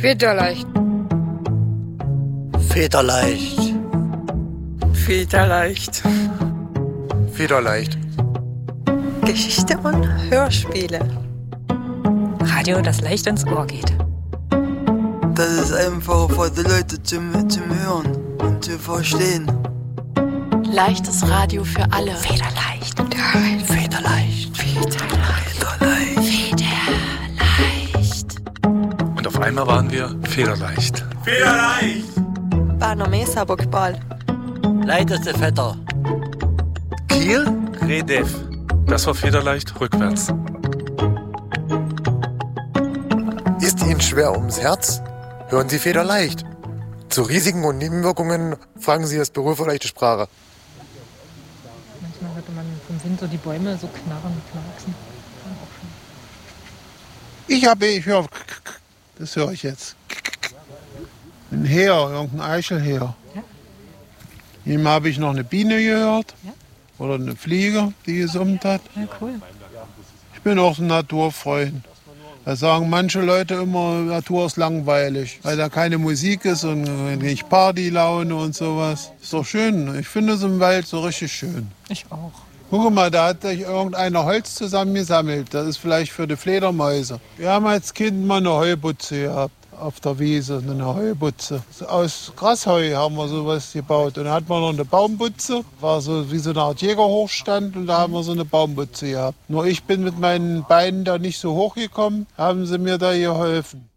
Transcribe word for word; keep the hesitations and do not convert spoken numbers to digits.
Federleicht. Federleicht. Federleicht. Federleicht. Geschichte und Hörspiele. Radio, das leicht ins Ohr geht. Das ist einfach für die Leute zum, zum Hören und zu verstehen. Leichtes Radio für alle. Federleicht. Federleicht. Federleicht. Federleicht. Federleicht. Und auf einmal waren wir federleicht. Federleicht! Barnomesa Bockball. Leichteste Vetter. Kiel? Redev. Das war federleicht rückwärts. Ist Ihnen schwer ums Herz? Hören Sie Federleicht. Zu Risiken und Nebenwirkungen fragen Sie das Büro für leichte Sprache. Manchmal hörte man vom Wind so die Bäume so knarren, knarzen. Ich habe, ich höre, das höre ich jetzt. Ein Heer, irgendein Eichelheer. Ja. Eben habe ich noch eine Biene gehört. Ja. Oder eine Fliege, die gesummt hat. Ja, cool. Ich bin auch ein Naturfreund. Da sagen manche Leute immer, Natur ist langweilig, weil da keine Musik ist und nicht Partylaune und sowas. Ist doch schön. Ich finde es im Wald so richtig schön. Ich auch. Guck mal, da hat sich irgendeiner Holz zusammengesammelt. Das ist vielleicht für die Fledermäuse. Wir haben als Kind mal eine Heubutze gehabt. Auf der Wiese, eine Heubutze. Aus Grasheu haben wir sowas gebaut. Und da hatten wir noch eine Baumbutze. War so wie so eine Art Jägerhochstand und da haben wir so eine Baumbutze gehabt. Nur ich bin mit meinen Beinen da nicht so hochgekommen, haben sie mir da geholfen.